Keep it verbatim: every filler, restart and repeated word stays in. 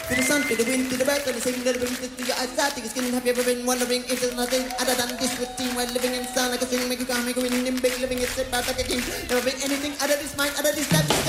To the sun, to the wind, to the bird, to the sing, to the ring, to your eyesight, to your skin. Have you ever been wondering if there's nothing other than this routine while living in sound like a sing, make you calm, make you win, in big living, it's about like a king. Never been anything other this mind, other this life.